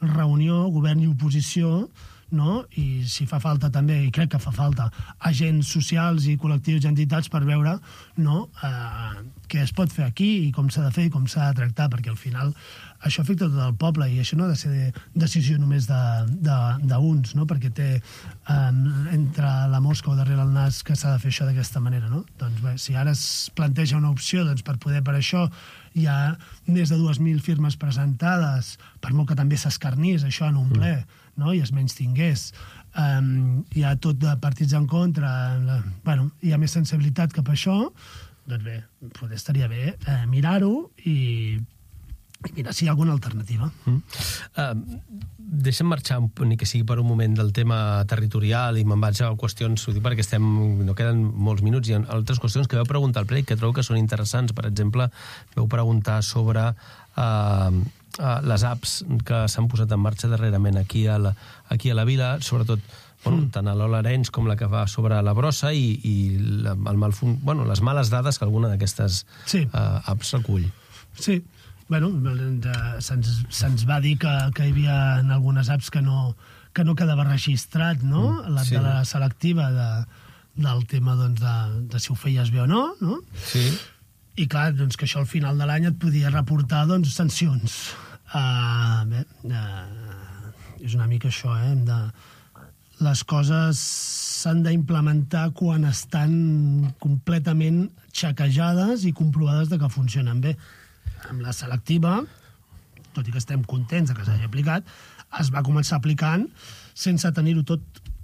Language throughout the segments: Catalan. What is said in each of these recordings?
reunió, govern i oposició, no? I si fa falta també, i crec que fa falta, agents socials i col·lectius i entitats per veure, no? Què es pot fer aquí i com s'ha de fer i com s'ha de tractar, perquè al final això afecta tot el poble i això no ha de ser decisió només d'uns, no? Perquè té entre la mosca o darrere el nas que s'ha de fer això d'aquesta manera, no? Doncs bé, si ara es planteja una opció doncs, per poder per això hi ha més de 2.000 firmes presentades, per molt que també s'escarnís això en un ple, no? I es menys tingués. Hi ha tot de partits en contra, bueno, hi ha més sensibilitat cap a això, doncs bé, potser estaria bé mirar-ho i mirar si hi ha alguna alternativa. Deixa'm marxar, ni que sigui per un moment, del tema territorial i me'n vaig a qüestions, ho dic perquè no queden molts minuts, i altres qüestions que vau preguntar al ple que trobo que són interessants. Per exemple, vau preguntar sobre les apps que s'han posat en marxa darrerament aquí a la vila, sobretot tant a l'Ola Arenys com la que va sobre la Brossa i les males dades que alguna d'aquestes apps recull. Sí, bueno, se'ns va dir que hi havia algunes apps que no quedava registrat, no? La de la selectiva del tema de si ho feies bé o no, no? Sí. I clar, doncs que això al final de l'any et podia reportar sancions. Bé, és una mica això, les coses s'han d'implementar quan estan completament xequejades i comprovades de que funcionen bé. Amb la selectiva, tot i que estem contents que s'hagi aplicat, es va començar aplicant sense tenir-ho tot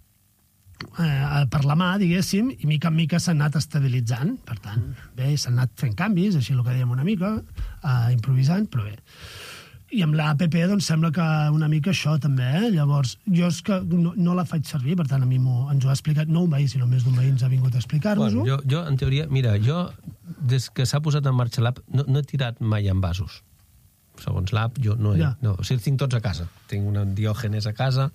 per la mà, diguéssim, i mica en mica s'ha anat estabilitzant. Per tant, bé, s'han anat fent canvis, així el que dèiem una mica, improvisant, però bé. I amb l'APP, doncs, sembla que una mica això, també, Llavors, jo és que no la faig servir, per tant, a mi ens ho ha explicat, no un veí, sinó més d'un veí ens ha vingut a explicar-nos-ho. Bueno, jo, en teoria, mira, des que s'ha posat en marxa l'app, no he tirat mai envasos. Segons l'app, jo no he... No, o sigui, tinc tots a casa. Tinc un Diògenes a casa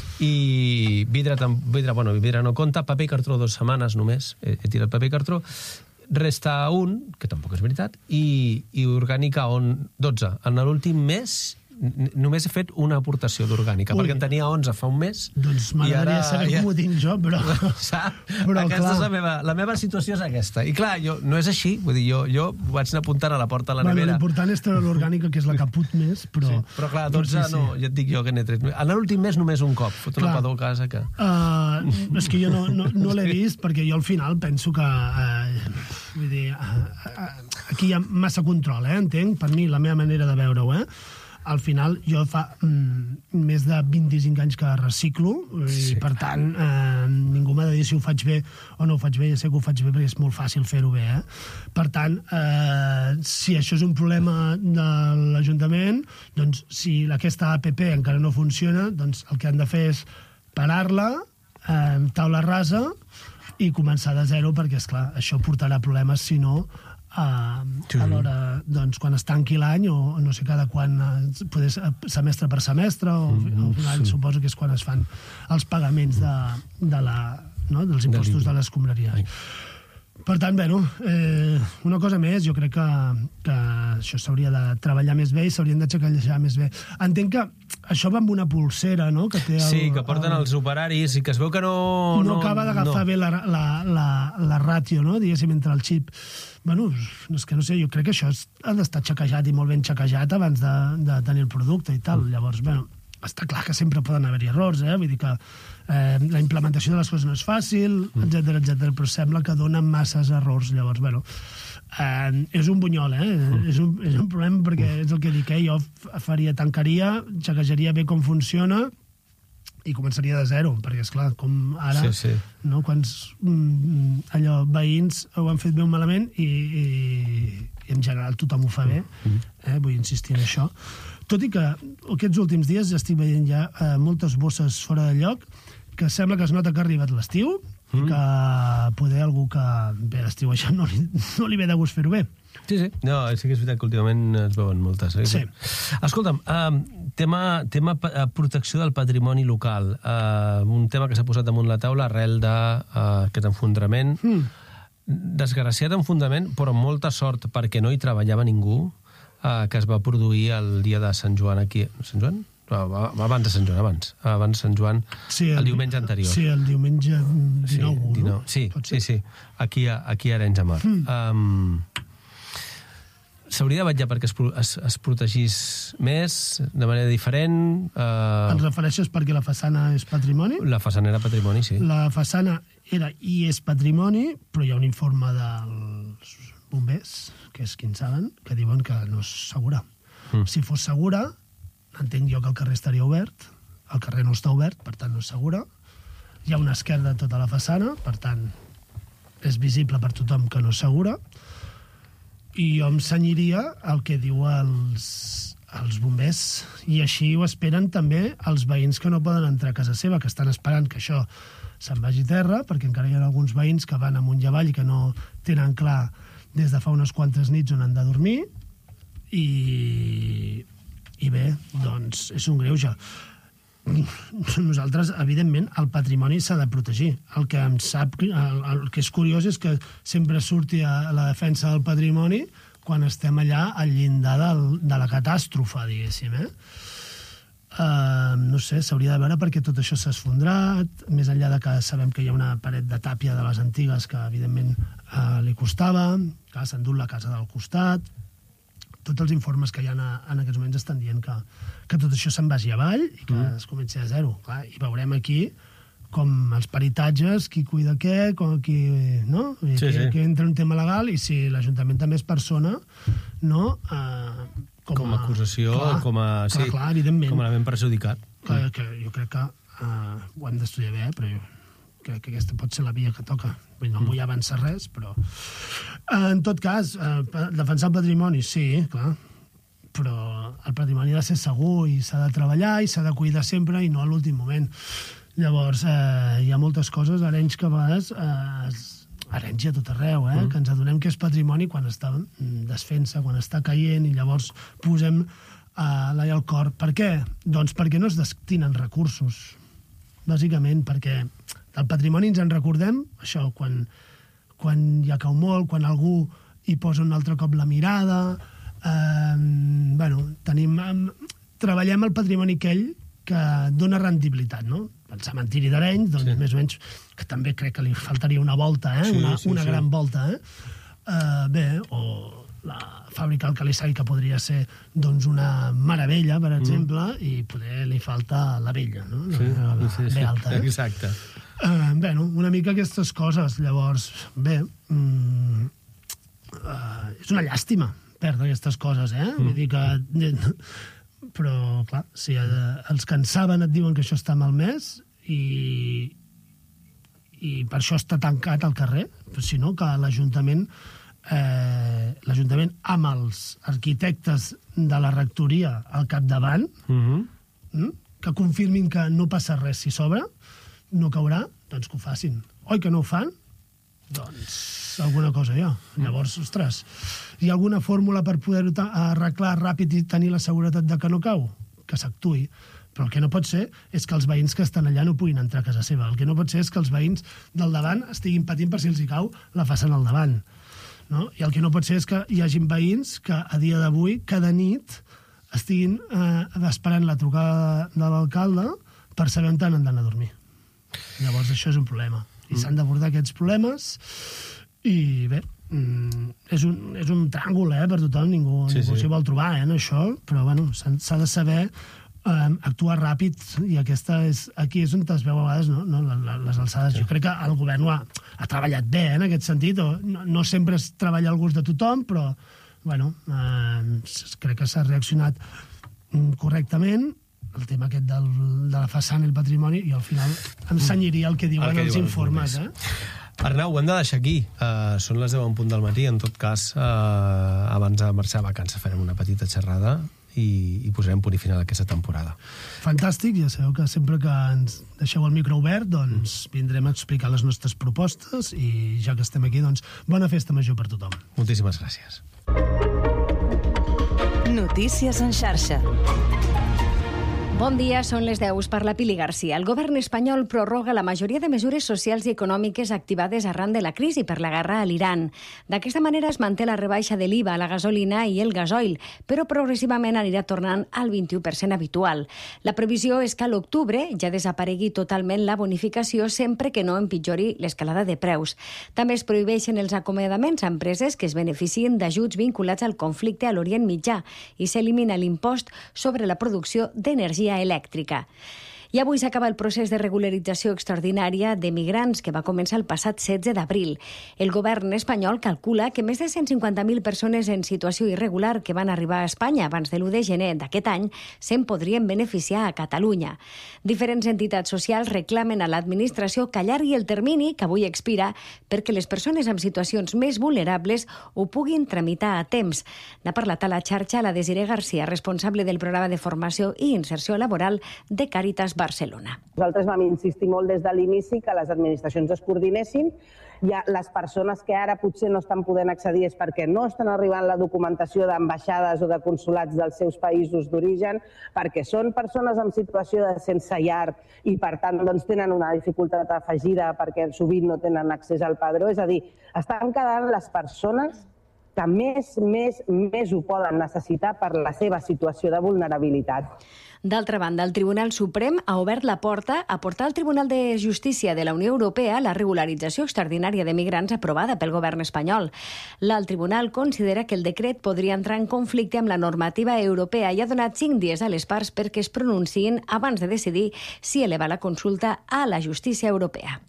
i vidre no compta, paper i cartró 2 setmanes només. He tirat paper i cartró. Resta un, que tampoc és veritat, i orgànica 12. En l'últim mes només he fet una aportació d'orgànica, perquè en tenia 11 fa un mes. Doncs m'agradaria saber com ho tinc jo, però... Aquesta és la meva situació és aquesta. I clar, no és així, vull dir, jo vaig anar apuntant a la porta a la nevera. L'important és treure l'orgànica, que és la que put més, però... Però clar, 12 no, ja et dic jo que n'he tret. En l'últim mes només un cop, fot una padó a casa que... És que jo no l'he vist, perquè jo al final penso que... Vull dir, aquí hi ha massa control, entenc, per mi, la meva manera de veure-ho, Al final, jo fa més de 25 anys que reciclo i, per tant, ningú m'ha de dir si ho faig bé o no ho faig bé. Ja sé que ho faig bé perquè és molt fàcil fer-ho bé. Per tant, si això és un problema de l'Ajuntament, doncs, si aquesta APP encara no funciona, doncs el que han de fer és parar-la, taula rasa i començar de zero, perquè, esclar, això portarà problemes, si no... alhora, doncs, quan es tanqui l'any o no sé cada quan, semestre per semestre o l'any, suposo que és quan es fan els pagaments dels impostos de l'escombraria. Per tant, bueno, una cosa més, jo crec que això s'hauria de treballar més bé i s'haurien de xequejar més bé. Entenc que això va amb una pulsera, no? Sí, que porten els operaris i que es veu que no... No acaba d'agafar bé la ràtio, no? Diguéssim, entre el xip. Bueno, és que no sé, jo crec que això ha d'estar xequejat i molt ben xequejat abans de tenir el producte i tal. Llavors, bueno, està clar que sempre poden haver-hi errors, vull dir que la implementació de les coses no és fàcil, etcètera, però sembla que donen masses errors. Llavors, bueno, és un bunyol, és un problema perquè és el que dic, jo tancaria, xequejaria bé com funciona i començaria de zero, perquè, esclar, com ara, no, quants veïns ho han fet bé o malament i en general tothom ho fa bé, vull insistir en això. Tot i que aquests últims dies ja estic veient ja moltes bosses fora de lloc, que sembla que es nota que ha arribat l'estiu, i que poder algú que ve l'estiu això no li ve de gust fer-ho bé. Sí. No, sí que és veritat que últimament es veuen moltes. Sí. Escolta'm, tema protecció del patrimoni local, un tema que s'ha posat damunt la taula arrel d'aquest enfondrament. Desgraciat enfondament, però amb molta sort perquè no hi treballava ningú, que es va produir el dia de Sant Joan aquí. Sant Joan? Abans de Sant Joan, abans de Sant Joan, el diumenge anterior. Sí, el diumenge 19, no? Sí. Aquí a Arenys de Mar. S'hauria de vetllar perquè es protegís més, de manera diferent... Et refereixes perquè la façana és patrimoni? La façana era patrimoni, sí. La façana era i és patrimoni, però hi ha un informe dels bombers, que és qui en saben, que diuen que no és segura. Si fos segura, entenc jo que el carrer estaria obert, el carrer no està obert, per tant no és segura. Hi ha una esquerda a tota la façana, per tant és visible per tothom que no és segura. I jo em cenyiria el que diu els bombers, i així ho esperen també els veïns que no poden entrar a casa seva, que estan esperant que això se'n vagi a terra, perquè encara hi ha alguns veïns que van amunt i avall i que no tenen clar des de fa unes quantes nits on han de dormir, i bé, doncs és un greuge. Nosaltres, evidentment, el patrimoni s'ha de protegir. El que és curiós és que sempre surti a la defensa del patrimoni quan estem allà al llindar de la catàstrofe, diguéssim, no sé, s'hauria de veure perquè tot això s'ha esfondrat, més enllà de que sabem que hi ha una paret de tàpia de les antigues que, evidentment, li costava, que s'ha endut la casa del costat. Tots els informes que hi ha en aquests moments estan dient que tot això se'n vagi avall i que es comenci a zero. Clar, i veurem aquí com els peritatges, qui cuida què, no? Que entra un tema legal i si l'Ajuntament també és persona, no? Com a acusació, clar, evidentment. Com a element perjudicat. Que jo crec que ho hem d'estudiar bé, però jo crec que aquesta pot ser la via que toca. No vull avançar res, però... En tot cas, defensar el patrimoni, sí, clar, però el patrimoni ha de ser segur i s'ha de treballar i s'ha de cuidar sempre i no a l'últim moment. Llavors, hi ha moltes coses, Arenys, que a vegades... Arenys hi ha tot arreu, que ens adonem que és patrimoni quan està desfent-se, quan està caient, i llavors posem l'all al cor. Per què? Doncs perquè no es destinen recursos, bàsicament, perquè del patrimoni ens en recordem, això, quan ja cau molt, quan algú hi posa un altre cop la mirada, treballem el patrimoni aquell que dona rendibilitat, no? El cementiri d'Arenys, doncs més o menys, que també crec que li faltaria una volta, una gran volta, o la fàbrica del Calisari, que podria ser doncs una meravella, per exemple, i poder li falta la vella, no? Sí, alta, exacte. Una mica aquestes coses. Llavors, bé, és una llàstima perdre aquestes coses, Vull dir que... Però, clar, si els que en saben et diuen que això està malmès i per això està tancat al carrer, sinó que l'Ajuntament amb els arquitectes de la rectoria al capdavant, que confirmin que no passa res si s'obre, no caurà, doncs que ho facin. Oi que no ho fan? Doncs alguna cosa hi ha. Llavors, ostres, hi ha alguna fórmula per poder-ho arreglar ràpid i tenir la seguretat de que no cau? Que s'actuï. Però el que no pot ser és que els veïns que estan allà no puguin entrar a casa seva. El que no pot ser és que els veïns del davant estiguin patint per si els hi cau la façana al davant. No? I el que no pot ser és que hi hagin veïns que a dia d'avui, cada nit, estiguin esperant la trucada de l'alcalde per saber on han d'anar a dormir. Llavors això és un problema. I s'han d'abordar aquests problemes i bé, és un tràngol per tothom, ningú s'hi vol trobar en això, però bueno, s'ha de saber actuar ràpid i aquí és on es veu a vegades les alçades. Jo crec que el govern ha treballat bé en aquest sentit, no sempre es treballa al gust de tothom, però bueno, crec que s'ha reaccionat correctament. El tema aquest de la façana i el patrimoni, i al final em cenyiria el que diuen els informes. Arnau, ho hem de deixar aquí. Són les 10 en punt del matí. En tot cas, abans de marxar a vacances farem una petita xerrada i posarem punt i final a aquesta temporada. Fantàstic, ja sabeu que sempre que ens deixeu el micro obert doncs vindrem a explicar les nostres propostes i ja que estem aquí, doncs bona festa major per tothom. Moltíssimes gràcies. Notícies en xarxa. Bon dia, són les 10, per la Pili Garcia. El govern espanyol prorroga la majoria de mesures socials i econòmiques activades arran de la crisi per la guerra a l'Iran. D'aquesta manera es manté la rebaixa de l'IVA a la gasolina i el gasoil, però progressivament anirà tornant al 21% habitual. La previsió és que a l'octubre ja desaparegui totalment la bonificació sempre que no empitjori l'escalada de preus. També es prohibeixen els acomiadaments a empreses que es beneficien d'ajuts vinculats al conflicte a l'Orient Mitjà i s'elimina l'impost sobre la producció d'energia elèctrica. I avui s'acaba el procés de regularització extraordinària de migrants que va començar el passat 16 d'abril. El govern espanyol calcula que més de 150.000 persones en situació irregular que van arribar a Espanya abans de l'1 de gener d'aquest any se'n podrien beneficiar a Catalunya. Diferents entitats socials reclamen a l'administració que allargui el termini que avui expira perquè les persones en situacions més vulnerables ho puguin tramitar a temps. N'ha parlat a la xarxa la Desiree Garcia, responsable del programa de formació i inserció laboral de Càritas Barcelona. Nosaltres vam insistir molt des de l'inici que les administracions es coordinessin. Les persones que ara potser no estan podent accedir és perquè no estan arribant la documentació d'ambaixades o de consulats dels seus països d'origen, perquè són persones en situació de sense llar i, per tant, tenen una dificultat afegida perquè sovint no tenen accés al padró. És a dir, estan quedant les persones que més ho poden necessitar per la seva situació de vulnerabilitat. D'altra banda, el Tribunal Suprem ha obert la porta a portar al Tribunal de Justícia de la Unió Europea la regularització extraordinària de migrants aprovada pel govern espanyol. L'alt tribunal considera que el decret podria entrar en conflicte amb la normativa europea i ha donat 5 dies a les parts perquè es pronunciïn abans de decidir si eleva la consulta a la justícia europea.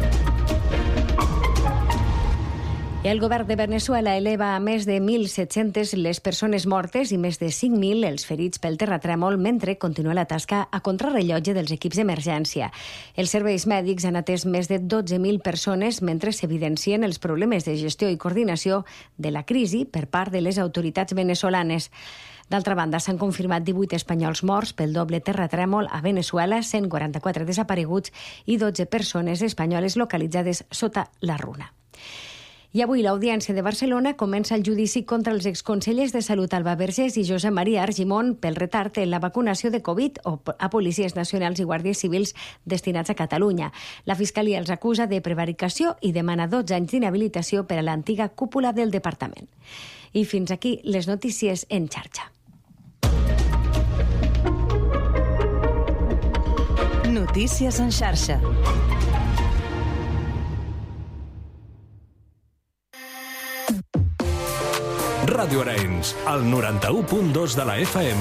El govern de Veneçuela eleva a més de 1.700 les persones mortes i més de 5.000 els ferits pel terratrèmol mentre continua la tasca a contrarrellotge dels equips d'emergència. Els serveis mèdics han atès més de 12.000 persones mentre s'evidencien els problemes de gestió i coordinació de la crisi per part de les autoritats veneçolanes. D'altra banda, s'han confirmat 18 espanyols morts pel doble terratrèmol a Veneçuela, 144 desapareguts i 12 persones espanyoles localitzades sota la runa. I avui l'Audiència de Barcelona comença el judici contra els exconsellers de Salut Alba Vergés i Josep Maria Argimon pel retard en la vacunació de Covid a policies nacionals i guàrdies civils destinats a Catalunya. La Fiscalia els acusa de prevaricació i demana 12 anys d'inhabilitació per a l'antiga cúpula del departament. I fins aquí les notícies en xarxa. Notícies en xarxa. Ràdio Arenys, al 91.2 de la FM.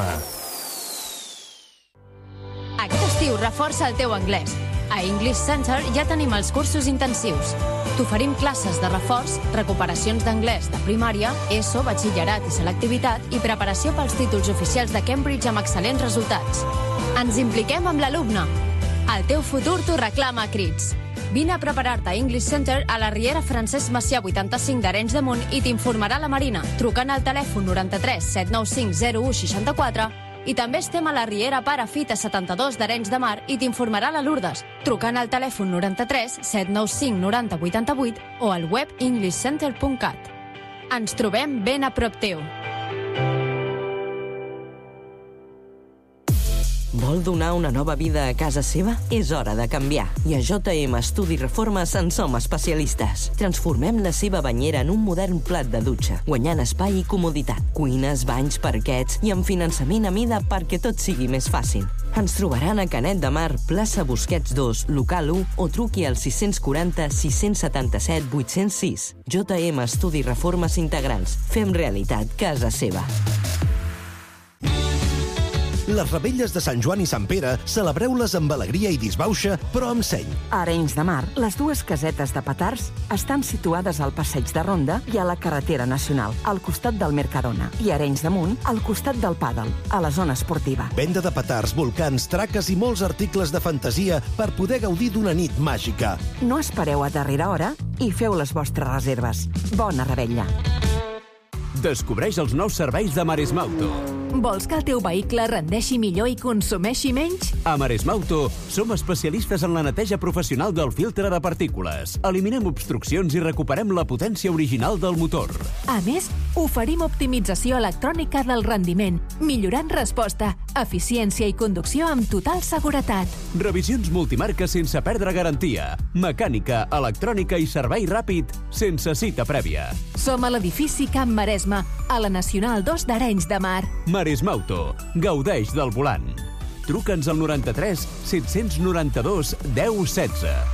Aquest estiu reforça el teu anglès. A English Center ja tenim els cursos intensius. T'oferim classes de reforç, recuperacions d'anglès de primària, ESO, batxillerat i selectivitat i preparació pels títols oficials de Cambridge amb excel·lents resultats. Ens impliquem amb l'alumne. El teu futur t'ho reclama a crits. Vine a preparar-te a English Center a la Riera Francesc Macià 85 d'Arenys de Munt i t'informarà la Marina trucant al telèfon 93 795 01 64 i també estem a la Riera Pare Fita 72 d'Arenys de Mar i t'informarà la Lourdes trucant al telèfon 93 795 90 88 o al web englishcenter.cat. Ens trobem ben a prop teu. Vol donar una nova vida a casa seva? És hora de canviar. I a JM Estudi Reformes en som especialistes. Transformem la seva banyera en un modern plat de dutxa, guanyant espai i comoditat. Cuines, banys, parquets i amb finançament a mida perquè tot sigui més fàcil. Ens trobaran a Canet de Mar, plaça Busquets 2, local 1 o truqui al 640 677 806. JM Estudi Reformes Integrals. Fem realitat casa seva. Les revetlles de Sant Joan i Sant Pere celebreu-les amb alegria i disbauxa, però amb seny. A Arenys de Mar, les dues casetes de petards estan situades al Passeig de Ronda i a la carretera nacional, al costat del Mercadona, i a Arenys de Munt, al costat del Pàdel, a la zona esportiva. Venda de petards, volcans, traques i molts articles de fantasia per poder gaudir d'una nit màgica. No espereu a darrera hora i feu les vostres reserves. Bona revetlla! Descobreix els nous serveis de Maresmauto. Vols que el teu vehicle rendeixi millor i consumeixi menys? A Maresmauto som especialistes en la neteja professional del filtre de partícules. Eliminem obstruccions i recuperem la potència original del motor. A més, oferim optimització electrònica del rendiment, millorant resposta, eficiència i conducció amb total seguretat. Revisions multimarca sense perdre garantia. Mecànica, electrònica i servei ràpid sense cita prèvia. Som a l'edifici Camp Maresme, a la Nacional 2 d'Arenys de Mar. Maresme Auto. Gaudeix del volant. Truca'ns al 93 792 1016.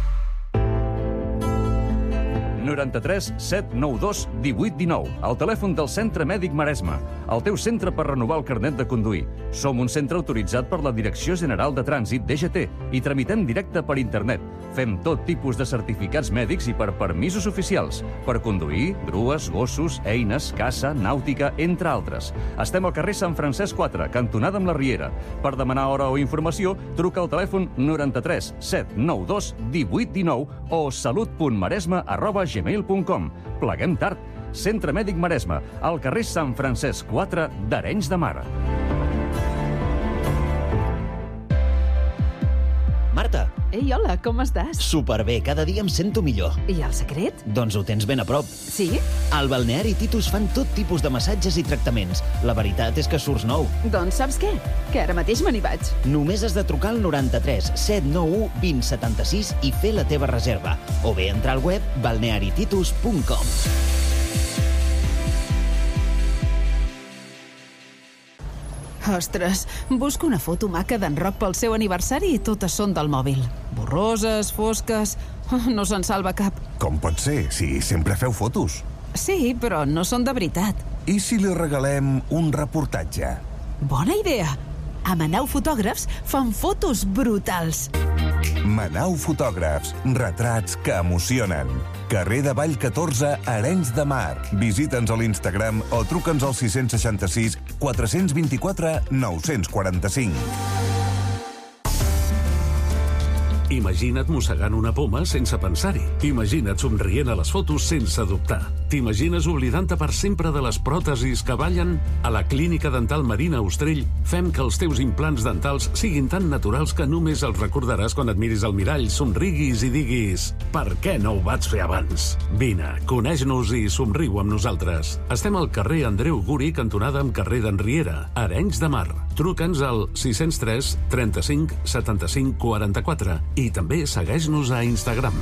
93 792 1819, el telèfon del Centre Mèdic Maresme, el teu centre per renovar el carnet de conduir. Som un centre autoritzat per la Direcció General de Trànsit, DGT, i tramitem directe per internet. Fem tot tipus de certificats mèdics i per permisos oficials, per conduir, grues, gossos, eines, caça, nàutica, entre altres. Estem al carrer Sant Francesc 4, cantonada amb la Riera. Per demanar hora o informació, truca al telèfon 93 792 1819 o salut.maresme@gmail.com. Pleguem tard. Centre Mèdic Maresme, al carrer Sant Francesc 4 d'Arenys de Mar. Marta. Ei, hola, com estàs? Superbé, cada dia em sento millor. I el secret? Doncs ho tens ben a prop. Sí? Al Balneari Titus fan tot tipus de massatges i tractaments. La veritat és que surts nou. Doncs saps què? Que ara mateix me n'hi vaig. Només has de trucar al 93 791 2076 i fer la teva reserva. O bé entrar al web balnearititus.com. Ostres, busco una foto maca d'en Roc pel seu aniversari i totes són del mòbil. Borroses, fosques... No se'n salva cap. Com pot ser, si sempre feu fotos? Sí, però no són de veritat. I si li regalem un reportatge? Bona idea! A Manau Fotògrafs fan fotos brutals. Manau Fotògrafs, retrats que emocionen. Carrer de Vall 14, Arenys de Mar. Visita'ns a l'Instagram o truca'ns al 666 424 945. Imagina't mossegant una poma sense pensar-hi. Imagina't somrient a les fotos sense dubtar. T'imagines oblidant-te per sempre de les pròtesis que ballen? A la Clínica Dental Marina Ostrell fem que els teus implants dentals siguin tan naturals que només els recordaràs quan et miris al mirall, somriguis i diguis «Per què no ho vaig fer abans?» Vine, coneix-nos i somriu amb nosaltres. Estem al carrer Andreu Guri, cantonada amb carrer d'en Riera, Arenys de Mar. Truca'ns al 603 35 75 44 i també segueix-nos a Instagram.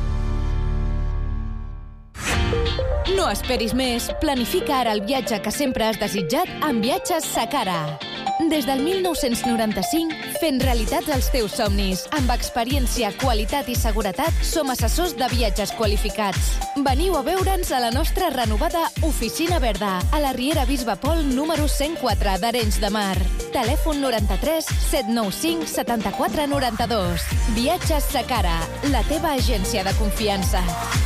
No esperis més. Planifica ara el viatge que sempre has desitjat amb Viatges Sakara. Des del 1995, fent realitat els teus somnis. Amb experiència, qualitat i seguretat, som assessors de viatges qualificats. Veniu a veure'ns a la nostra renovada Oficina Verda, a la Riera Bisbe Pol número 104 d'Arenys de Mar. Telèfon 93 795 74 92. Viatges Sakara, la teva agència de confiança.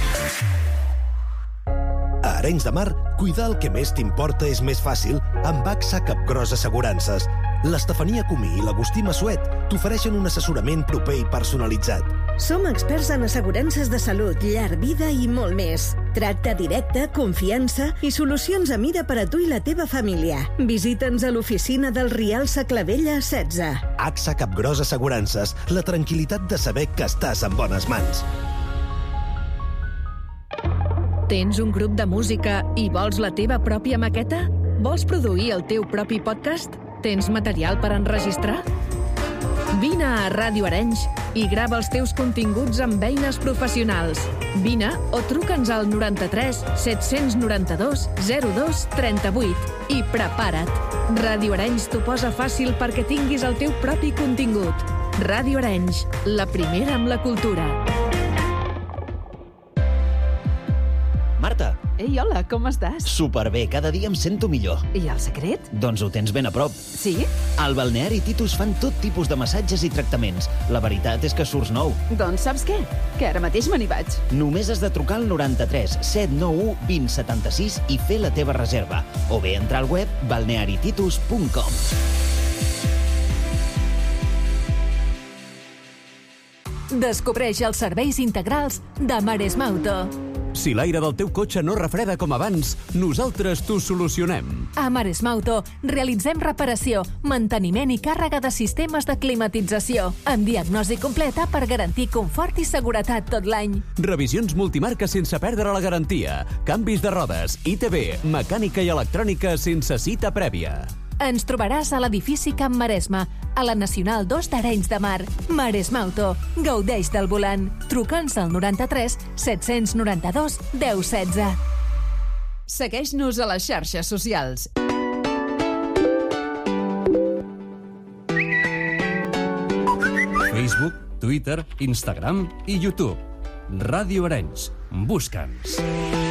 A Arenys de Mar, cuidar el que més t'importa és més fàcil amb AXA Capgros Assegurances. L'Estefania Comí i l'Agustí Massuet t'ofereixen un assessorament proper i personalitzat. Som experts en assegurances de salut, llar, vida i molt més. Tracte directe, confiança i solucions a mida per a tu i la teva família. Visita'ns a l'oficina del Rial Saclavella 16. AXA Capgros Assegurances, la tranquil·litat de saber que estàs en bones mans. Tens un grup de música i vols la teva pròpia maqueta? Vols produir el teu propi podcast? Tens material per enregistrar? Vine a Ràdio Arenys i grava els teus continguts amb eines professionals. Vine o truca'ns al 93 792 02 38 i prepara't. Ràdio Arenys t'ho posa fàcil perquè tinguis el teu propi contingut. Ràdio Arenys, la primera amb la cultura. Marta. Ei, hola, com estàs? Superbé, cada dia em sento millor. I el secret? Doncs ho tens ben a prop. Sí? Al Balneari Titus fan tot tipus de massatges i tractaments. La veritat és que surts nou. Doncs saps què? Que ara mateix me n'hi vaig. Només has de trucar al 93 791 2076 i fer la teva reserva. O bé entrar al web balnearititus.com. Descobreix els serveis integrals de Maresme Auto. Si l'aire del teu cotxe no refreda com abans, nosaltres t'ho solucionem. A Maresme Auto realitzem reparació, manteniment i càrrega de sistemes de climatització, amb diagnosi completa per garantir confort i seguretat tot l'any. Revisions multimarca sense perdre la garantia, canvis de rodes, ITV, mecànica i electrònica sense cita prèvia. Ens trobaràs a l'edifici Camp Maresme, a la Nacional 2 d'Arenys de Mar. Maresme Auto. Gaudeix del volant. Truca'ns al 93 792 1016. Segueix-nos a les xarxes socials. Facebook, Twitter, Instagram i YouTube. Ràdio Arenys. Busca'ns.